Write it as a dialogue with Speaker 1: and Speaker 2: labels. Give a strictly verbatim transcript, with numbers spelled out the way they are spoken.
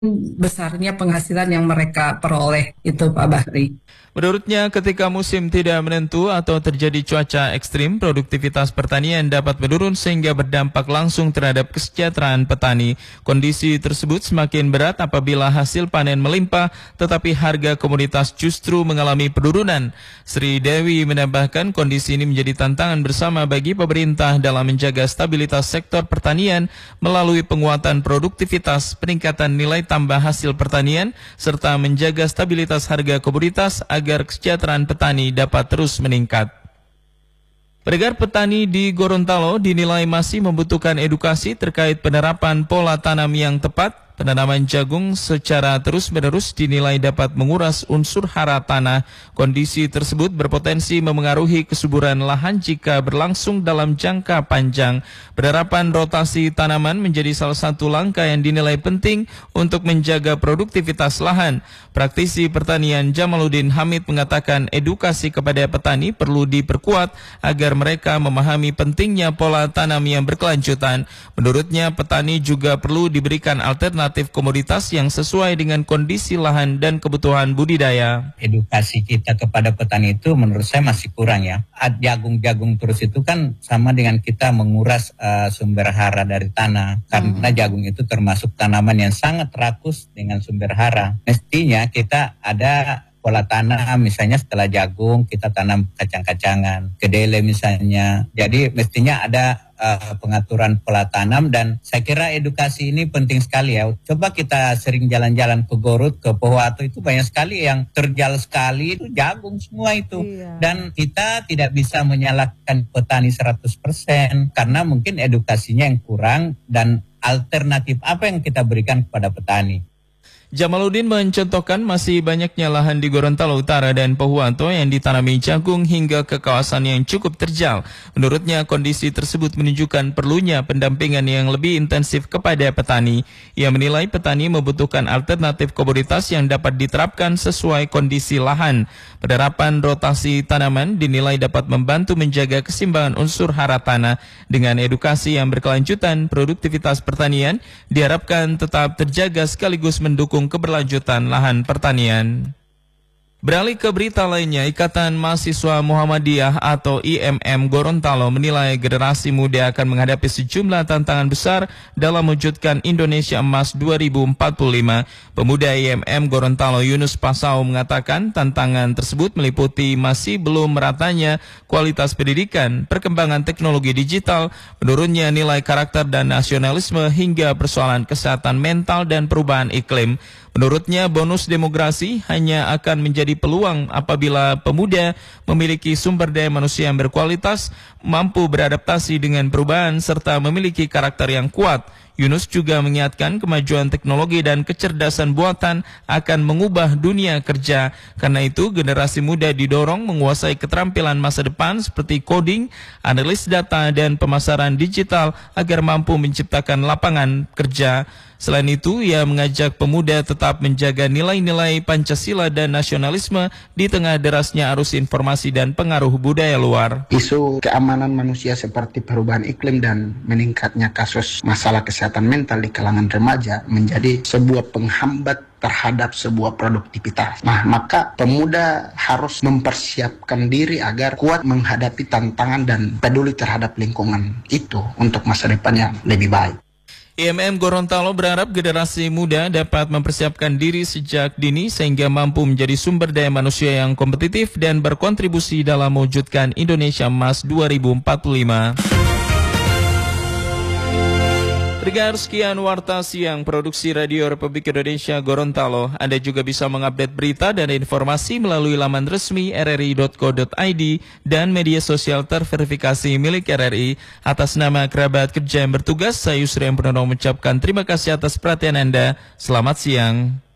Speaker 1: besarnya penghasilan yang mereka peroleh itu, Pak Bahri.
Speaker 2: Menurutnya, ketika musim tidak menentu atau terjadi cuaca ekstrim, produktivitas pertanian dapat menurun sehingga berdampak langsung terhadap kesejahteraan petani. Kondisi tersebut semakin berat apabila hasil panen melimpah, tetapi harga komoditas justru mengalami penurunan. Sri Dewi menambahkan kondisi ini menjadi tantangan bersama bagi pemerintah dalam menjaga stabilitas sektor pertanian melalui penguatan produktivitas, peningkatan nilai tambah hasil pertanian, serta menjaga stabilitas harga komoditas agar kesejahteraan petani dapat terus meningkat. Pedagang petani di Gorontalo dinilai masih membutuhkan edukasi terkait penerapan pola tanam yang tepat. Penanaman jagung secara terus-menerus dinilai dapat menguras unsur hara tanah. Kondisi tersebut berpotensi memengaruhi kesuburan lahan jika berlangsung dalam jangka panjang. Penerapan rotasi tanaman menjadi salah satu langkah yang dinilai penting untuk menjaga produktivitas lahan. Praktisi pertanian Jamaluddin Hamid mengatakan edukasi kepada petani perlu diperkuat agar mereka memahami pentingnya pola tanam yang berkelanjutan. Menurutnya, petani juga perlu diberikan alternatif komoditas yang sesuai dengan kondisi lahan dan kebutuhan budidaya.
Speaker 3: Edukasi kita kepada petani itu menurut saya masih kurang ya. Jagung-jagung terus itu kan sama dengan kita menguras uh, sumber hara dari tanah. Karena hmm. jagung itu termasuk tanaman yang sangat rakus dengan sumber hara. Mestinya kita ada pola tanam, misalnya setelah jagung kita tanam kacang-kacangan, kedelai misalnya. Jadi mestinya ada uh, pengaturan pola tanam, dan saya kira edukasi ini penting sekali ya. Coba kita sering jalan-jalan ke Gorut, ke Pohuwato, itu banyak sekali yang terjal sekali, itu jagung semua itu. Iya. Dan kita tidak bisa menyalahkan petani seratus persen karena mungkin edukasinya yang kurang dan alternatif apa yang kita berikan kepada petani.
Speaker 2: Jamaluddin mencontohkan masih banyaknya lahan di Gorontalo Utara dan Pohuwato yang ditanami jagung hingga ke kawasan yang cukup terjal. Menurutnya, kondisi tersebut menunjukkan perlunya pendampingan yang lebih intensif kepada petani. Ia menilai petani membutuhkan alternatif komoditas yang dapat diterapkan sesuai kondisi lahan. Penerapan rotasi tanaman dinilai dapat membantu menjaga keseimbangan unsur hara tanah. Dengan edukasi yang berkelanjutan, produktivitas pertanian diharapkan tetap terjaga sekaligus mendukung keberlanjutan lahan pertanian. Beralih ke berita lainnya, Ikatan Mahasiswa Muhammadiyah atau I M M Gorontalo menilai generasi muda akan menghadapi sejumlah tantangan besar dalam mewujudkan Indonesia Emas dua ribu empat puluh lima. Pemuda I M M Gorontalo Yunus Pasau mengatakan tantangan tersebut meliputi masih belum meratanya kualitas pendidikan, perkembangan teknologi digital, menurunnya nilai karakter dan nasionalisme, hingga persoalan kesehatan mental dan perubahan iklim. Menurutnya, bonus demografi hanya akan menjadi peluang apabila pemuda memiliki sumber daya manusia yang berkualitas, mampu beradaptasi dengan perubahan, serta memiliki karakter yang kuat. Yunus juga mengingatkan kemajuan teknologi dan kecerdasan buatan akan mengubah dunia kerja. Karena itu, generasi muda didorong menguasai keterampilan masa depan seperti coding, analis data, dan pemasaran digital agar mampu menciptakan lapangan kerja. Selain itu, ia mengajak pemuda tetap menjaga nilai-nilai Pancasila dan nasionalisme di tengah derasnya arus informasi dan pengaruh budaya luar.
Speaker 4: Isu keamanan manusia seperti perubahan iklim dan meningkatnya kasus masalah kesehatan mental di kalangan remaja menjadi sebuah penghambat terhadap sebuah produktivitas. Nah, maka pemuda harus mempersiapkan diri agar kuat menghadapi tantangan dan peduli terhadap lingkungan itu untuk masa depan yang lebih baik.
Speaker 2: I M M Gorontalo berharap generasi muda dapat mempersiapkan diri sejak dini sehingga mampu menjadi sumber daya manusia yang kompetitif dan berkontribusi dalam mewujudkan Indonesia Emas dua ribu empat puluh lima. Pendengar, sekian Warta Siang Produksi Radio Republik Indonesia Gorontalo. Anda juga bisa mengupdate berita dan informasi melalui laman resmi r r i dot co dot i d dan media sosial terverifikasi milik R R I. Atas nama kerabat kerja yang bertugas, saya Yusri yang pernah mengucapkan terima kasih atas perhatian Anda. Selamat siang.